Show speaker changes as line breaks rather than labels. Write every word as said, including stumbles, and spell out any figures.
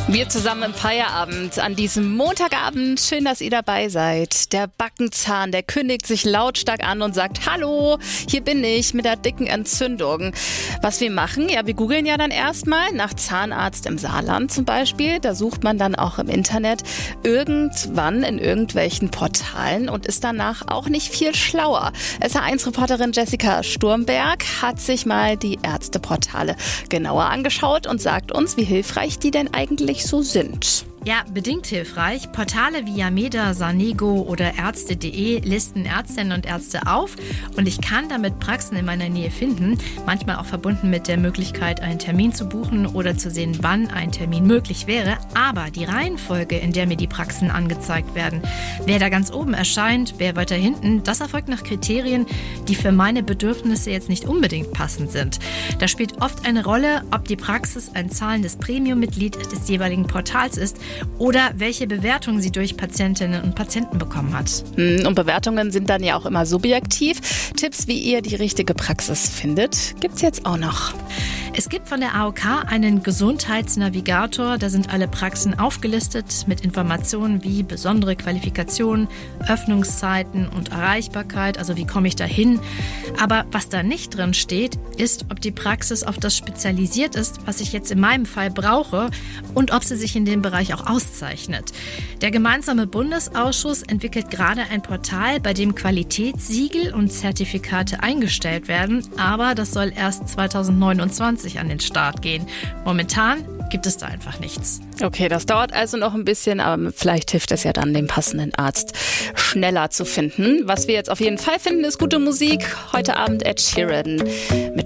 Wir zusammen im Feierabend an diesem Montagabend. Schön, dass ihr dabei seid. Der Backenzahn, der kündigt sich lautstark an und sagt, hallo, hier bin ich mit der dicken Entzündung. Was wir machen, ja, wir googeln ja dann erstmal nach Zahnarzt im Saarland zum Beispiel. Da sucht man dann auch im Internet irgendwann in irgendwelchen Portalen und ist danach auch nicht viel schlauer. S R eins Reporterin Jessica Sturmberg hat sich mal die Ärzteportale genauer angeschaut und sagt uns, wie hilfreich die denn eigentlich so sind.
Ja, bedingt hilfreich. Portale wie Yameda, Sanego oder Ärzte punkt de listen Ärztinnen und Ärzte auf und ich kann damit Praxen in meiner Nähe finden, manchmal auch verbunden mit der Möglichkeit, einen Termin zu buchen oder zu sehen, wann ein Termin möglich wäre. Aber die Reihenfolge, in der mir die Praxen angezeigt werden, wer da ganz oben erscheint, wer weiter hinten, das erfolgt nach Kriterien, die für meine Bedürfnisse jetzt nicht unbedingt passend sind. Da spielt oft eine Rolle, ob die Praxis ein zahlendes Premium-Mitglied des jeweiligen Portals ist oder welche Bewertungen sie durch Patientinnen und Patienten bekommen hat.
Und Bewertungen sind dann ja auch immer subjektiv. Tipps, wie ihr die richtige Praxis findet, gibt's jetzt auch noch.
Es gibt von der A O K einen Gesundheitsnavigator. Da sind alle Praxen aufgelistet mit Informationen wie besondere Qualifikationen, Öffnungszeiten und Erreichbarkeit. Also wie komme ich da hin? Aber was da nicht drin steht, ist, ob die Praxis auf das spezialisiert ist, was ich jetzt in meinem Fall brauche und ob sie sich in dem Bereich auch auszeichnet. Der gemeinsame Bundesausschuss entwickelt gerade ein Portal, bei dem Qualitätssiegel und Zertifikate eingestellt werden, aber das soll erst zweitausendneunundzwanzig an den Start gehen. Momentan gibt es da einfach nichts.
Okay, das dauert also noch ein bisschen, aber vielleicht hilft es ja dann, den passenden Arzt schneller zu finden. Was wir jetzt auf jeden Fall finden, ist gute Musik. Heute Abend Ed Sheeran mit